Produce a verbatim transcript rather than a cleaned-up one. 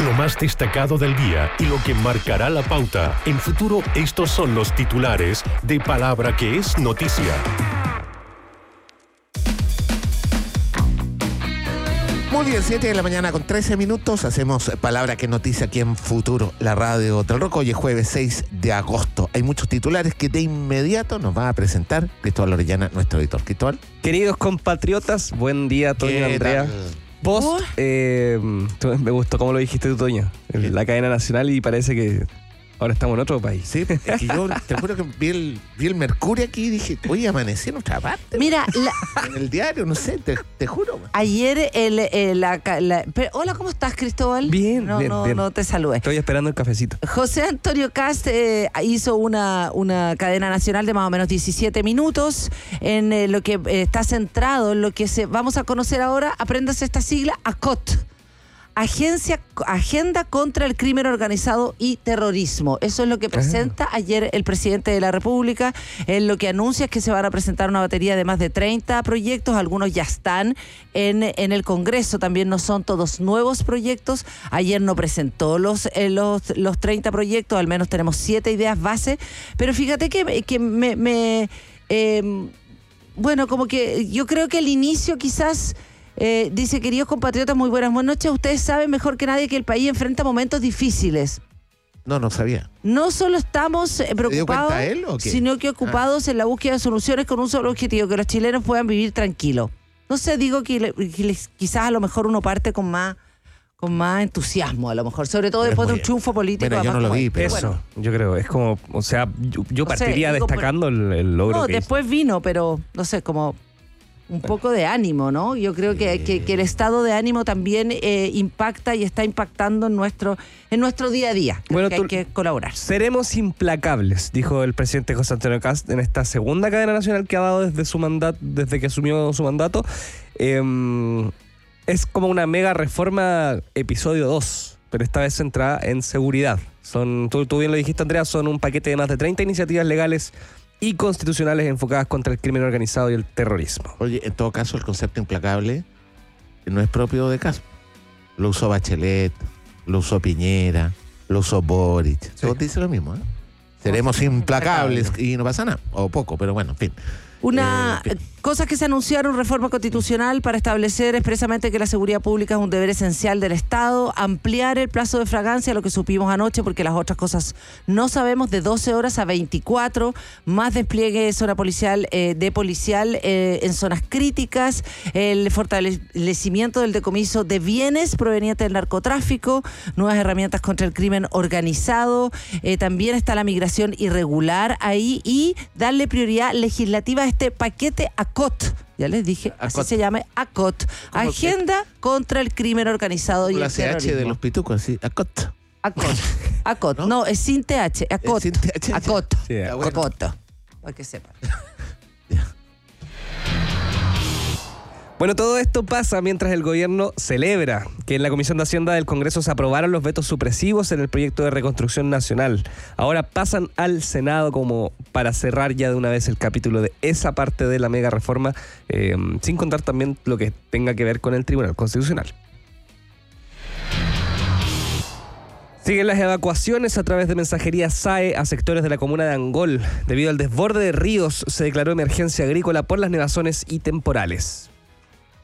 Lo más destacado del día y lo que marcará la pauta. En Futuro, estos son los titulares de Palabra que es noticia. Muy bien, siete de la mañana con trece minutos. Hacemos Palabra que noticia aquí en Futuro, la radio del Rock. Hoy es jueves seis de agosto. Hay muchos titulares que de inmediato nos va a presentar Cristóbal Orellana, nuestro editor. Cristóbal. Queridos compatriotas, buen día, Toño, Andrea. Post, eh, me gustó cómo lo dijiste tú, Toño, en la cadena nacional, y parece que ahora estamos en otro país. Sí, es que yo te juro que vi el, vi el Mercurio aquí y dije, oye, amanecí en otra parte. Mira, la, en el diario, no sé, te, te juro. Ayer, el, el, la, la pero, hola, ¿cómo estás, Cristóbal? Bien, no, bien, no, bien. No te saludé. Estoy esperando el cafecito. José Antonio Cast eh, hizo una, una cadena nacional de más o menos diecisiete minutos en eh, lo que eh, está centrado en lo que se, vamos a conocer ahora. Apréndase esta sigla, A C O T. Agencia, Agenda contra el Crimen Organizado y Terrorismo. Eso es lo que presenta ayer el presidente de la República. Él lo que anuncia es que se van a presentar una batería de más de treinta proyectos. Algunos ya están en, en el Congreso. También no son todos nuevos proyectos. Ayer no presentó los, eh, los, los treinta proyectos. Al menos tenemos siete ideas base. Pero fíjate que, que me... me eh, bueno, como que yo creo que el inicio quizás... Eh, dice, queridos compatriotas, muy buenas noches. Ustedes saben mejor que nadie que el país enfrenta momentos difíciles. No, no sabía. No solo estamos eh, preocupados, él, ¿o qué? sino que ocupados ah. en la búsqueda de soluciones con un solo objetivo, que los chilenos puedan vivir tranquilos. No sé, digo que, que les, quizás a lo mejor uno parte con más con más entusiasmo, a lo mejor, sobre todo pero después de un triunfo político. Mira, yo no lo vi, pero eso, bueno. Yo creo, es como, o sea, yo, yo no partiría sé, digo, destacando el, el logro no, que después hizo. vino, pero no sé, como... Un poco de ánimo, ¿no? Yo creo que, que, que el estado de ánimo también eh, impacta y está impactando en nuestro en nuestro día a día. Creo bueno, que hay que colaborar. Seremos implacables, dijo el presidente José Antonio Cast en esta segunda cadena nacional que ha dado desde su mandato, desde que asumió su mandato. Eh, es como una mega reforma episodio dos, pero esta vez centrada en seguridad. Son, tú, tú bien lo dijiste, Andrea, son un paquete de más de treinta iniciativas legales y constitucionales enfocadas contra el crimen organizado y el terrorismo. Oye, en todo caso, el concepto implacable no es propio de Cast. Lo usó Bachelet, lo usó Piñera, lo usó Boric. Sí. Todos dicen lo mismo, ¿eh? Seremos implacables y no pasa nada, o poco, pero bueno, en fin. Una Eh, cosas que se anunciaron, reforma constitucional para establecer expresamente que la seguridad pública es un deber esencial del Estado, ampliar el plazo de fragancia, lo que supimos anoche, porque las otras cosas no sabemos, de doce horas a veinticuatro, más despliegue de zona policial, eh, de policial eh, en zonas críticas, el fortalecimiento del decomiso de bienes provenientes del narcotráfico, nuevas herramientas contra el crimen organizado, eh, también está la migración irregular ahí, y darle prioridad legislativa a este paquete A C O T. Ya les dije, A C O T. así se llama, A C O T. Agenda que? contra el crimen organizado y la el C H terrorismo. de los pitucos, así, A C O T. A C O T. A C O T. ¿No? No, es sin T H. A C O T. Es sin T H. A C O T. Sí, A C O T. Para que sepan. Bueno, todo esto pasa mientras el gobierno celebra que en la Comisión de Hacienda del Congreso se aprobaron los vetos supresivos en el proyecto de reconstrucción nacional. Ahora pasan al Senado como para cerrar ya de una vez el capítulo de esa parte de la mega reforma, eh, sin contar también lo que tenga que ver con el Tribunal Constitucional. Siguen las evacuaciones a través de mensajería S A E a sectores de la comuna de Angol. Debido al desborde de ríos, se declaró emergencia agrícola por las nevazones y temporales.